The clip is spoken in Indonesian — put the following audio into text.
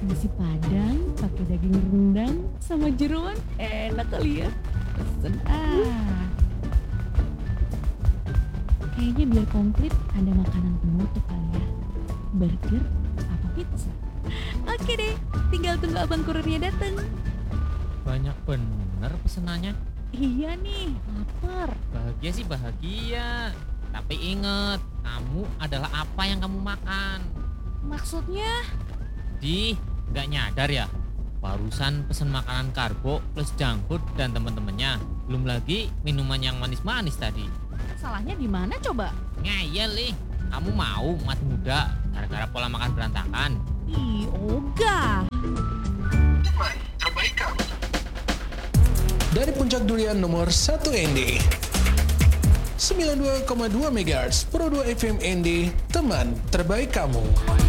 Nasi Padang pakai daging rendang sama jeroan enak kali ya. Pesen Kayaknya biar komplit ada makanan penutup kali ya. Burger apa pizza? Oke deh, tinggal tunggu abang kurirnya dateng. Banyak bener pesenannya. Iya nih, lapar. Bahagia sih bahagia. Tapi inget, kamu adalah apa yang kamu makan. Maksudnya? Gak nyadar ya? Barusan pesen makanan karbo plus junk food dan temen-temennya. Belum lagi minuman yang manis-manis tadi. Salahnya di mana coba? Ngeyel nih, kamu mau mati muda gara-gara pola makan berantakan. Ih, ogah. Terbaik kamu. Dari Puncak Durian nomor 1 ND 92,2 MHz Pro 2 FM ND, teman terbaik kamu.